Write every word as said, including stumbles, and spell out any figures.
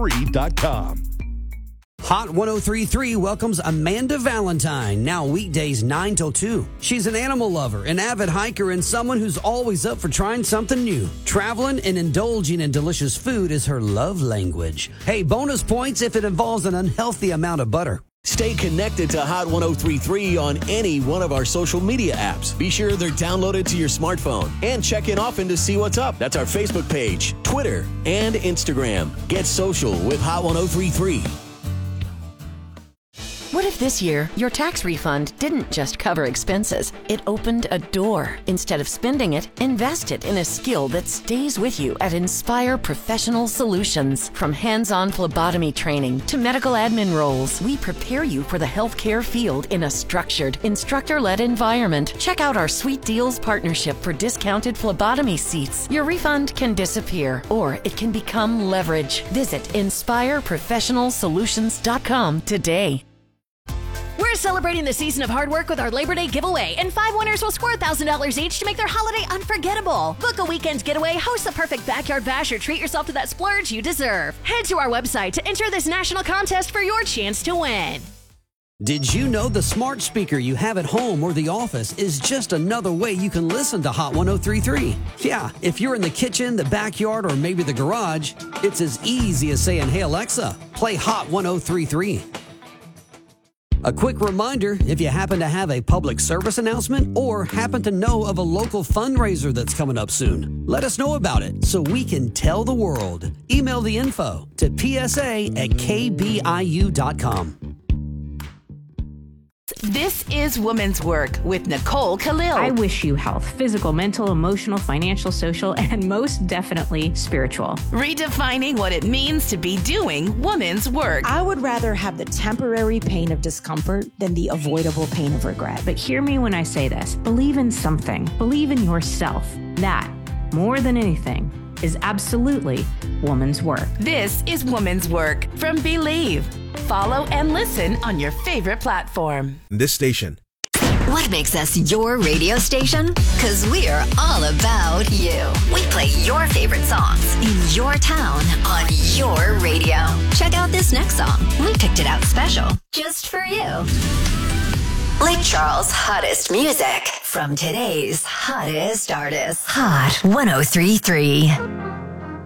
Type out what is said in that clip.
three dot com. Hot one oh three point three welcomes Amanda Valentine, now weekdays nine till two. She's an animal lover, an avid hiker, and someone who's always up for trying something new. Traveling and indulging in delicious food is her love language. Hey, bonus points if it involves an unhealthy amount of butter. Stay connected to Hot one oh three point three on any one of our social media apps. Be sure they're downloaded to your smartphone and check in often to see what's up. That's our Facebook page, Twitter, and Instagram. Get social with Hot one oh three point three. What if this year your tax refund didn't just cover expenses? It opened a door. Instead of spending it, invest it in a skill that stays with you at Inspire Professional Solutions. From hands-on phlebotomy training to medical admin roles, we prepare you for the healthcare field in a structured, instructor-led environment. Check out our Sweet Deals partnership for discounted phlebotomy seats. Your refund can disappear, or it can become leverage. Visit inspire professional solutions dot com today. We're celebrating the season of hard work with our Labor Day giveaway, and five winners will score one thousand dollars each to make their holiday unforgettable. Book a weekend's getaway, host the perfect backyard bash, or treat yourself to that splurge you deserve. Head to our website to enter this national contest for your chance to win. Did you know the smart speaker you have at home or the office is just another way you can listen to Hot one oh three point three? Yeah, if you're in the kitchen, the backyard, or maybe the garage, it's as easy as saying, "Hey Alexa, play Hot one oh three point three." A quick reminder, if you happen to have a public service announcement or happen to know of a local fundraiser that's coming up soon, let us know about it so we can tell the world. Email the info to p s a at k b i u dot com. This is Woman's Work with Nicole Khalil. I wish you health, physical, mental, emotional, financial, social, and most definitely spiritual. Redefining what it means to be doing woman's work. I would rather have the temporary pain of discomfort than the avoidable pain of regret. But hear me when I say this. Believe in something. Believe in yourself. That, more than anything, is absolutely woman's work. This is Woman's Work from Believe. Follow and listen on your favorite platform. This station. What makes us your radio station? Because we're all about you. We play your favorite songs in your town on your radio. Check out this next song. We picked it out special just for you. Lake Charles' hottest music from today's hottest artists. Hot one oh three point three.